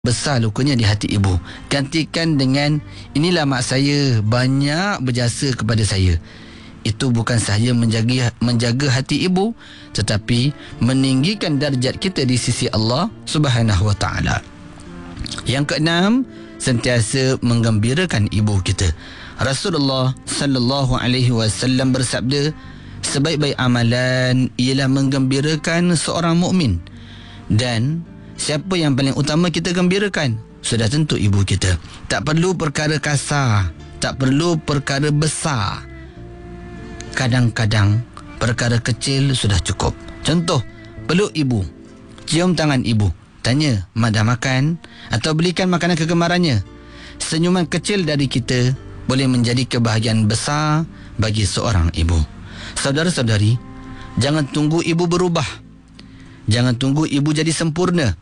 besar lukanya di hati ibu. Gantikan dengan, inilah mak saya banyak berjasa kepada saya. Itu bukan sahaja menjaga hati ibu, tetapi meninggikan darjat kita di sisi Allah Subhanahu wa taala. Yang keenam, sentiasa menggembirakan ibu kita. Rasulullah sallallahu alaihi wasallam bersabda, sebaik-baik amalan ialah menggembirakan seorang mukmin. Dan siapa yang paling utama kita gembirakan? Sudah tentu ibu kita. Tak perlu perkara kasar, tak perlu perkara besar. Kadang-kadang perkara kecil sudah cukup. Contoh, peluk ibu, cium tangan ibu, tanya mak dah makan, atau belikan makanan kegemarannya. Senyuman kecil dari kita boleh menjadi kebahagiaan besar bagi seorang ibu. Saudara-saudari, jangan tunggu ibu berubah, jangan tunggu ibu jadi sempurna,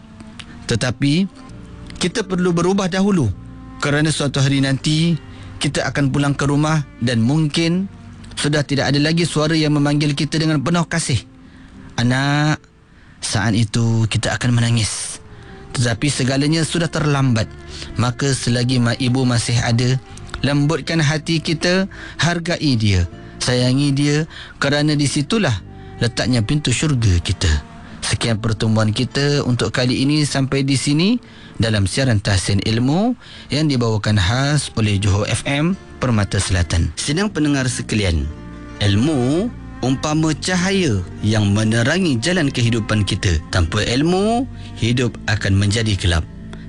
tetapi kita perlu berubah dahulu, kerana suatu hari nanti kita akan pulang ke rumah dan mungkin sudah tidak ada lagi suara yang memanggil kita dengan penuh kasih. Anak, saat itu kita akan menangis. Tetapi segalanya sudah terlambat. Maka selagi mak ibu masih ada, lembutkan hati kita, hargai dia, sayangi dia, kerana di situlah letaknya pintu syurga kita. Sekian pertemuan kita untuk kali ini sampai di sini dalam siaran Tahsin Ilmu yang dibawakan khas oleh Johor FM Permata Selatan. Sidang pendengar sekalian, ilmu umpama cahaya yang menerangi jalan kehidupan kita. Tanpa ilmu, hidup akan menjadi gelap.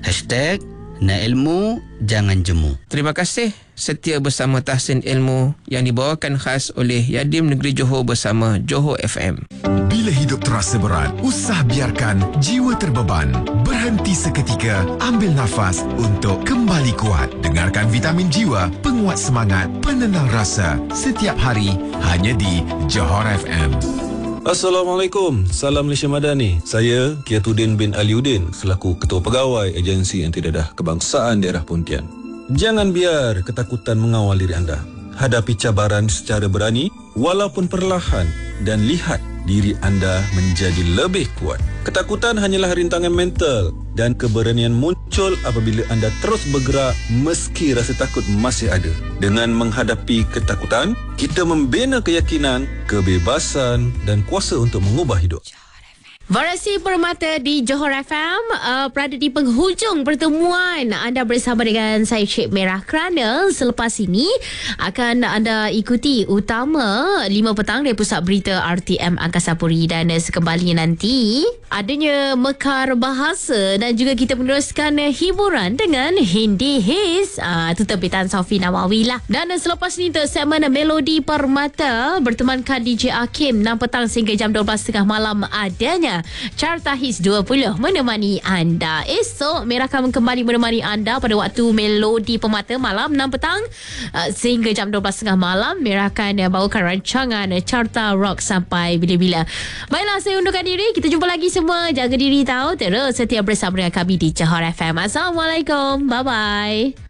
#Nak ilmu, jangan jemu. Terima kasih setia bersama Tahsin Ilmu yang dibawakan khas oleh Yadim Negeri Johor bersama Johor FM. Bila hidup terasa berat, usah biarkan jiwa terbeban. Berhenti seketika, ambil nafas untuk kembali kuat. Dengarkan Vitamin Jiwa, penguat semangat, penenang rasa. Setiap hari, hanya di Johor FM. Assalamualaikum, salam Malaysia Madani. Saya Kiatuddin bin Aliuddin selaku Ketua Pegawai Agensi Antidadah Kebangsaan Daerah Pontian. Jangan biar ketakutan mengawal diri anda. Hadapi cabaran secara berani walaupun perlahan dan lihat diri anda menjadi lebih kuat. Ketakutan hanyalah rintangan mental dan keberanian muncul apabila anda terus bergerak meski rasa takut masih ada. Dengan menghadapi ketakutan, kita membina keyakinan, kebebasan dan kuasa untuk mengubah hidup. Variasi Permata di Johor FM berada di penghujung pertemuan anda bersama dengan saya Cik Merah, kerana selepas ini akan anda ikuti utama 5 petang dari Pusat Berita RTM Angkasa Puri, dan sekembalinya nanti adanya Mekar Bahasa dan juga kita meneruskan hiburan dengan Hindi Hits, itu terbitan Sofi Nawawi lah. Dan selepas ini untuk segmen Melodi Permata bertemankan DJ Hakim 6 petang sehingga jam 12.30 malam adanya Carta Hits 20 menemani anda. Esok Merah akan kembali menemani anda pada waktu Melodi Permata malam 6 petang sehingga jam 12.30 malam. Merah akan bawakan rancangan Carta Rock sampai bila-bila. Baiklah, saya undurkan diri. Kita jumpa lagi semua. Jaga diri tahu. Terus setia bersama dengan kami di Johor FM. Assalamualaikum. Bye-bye.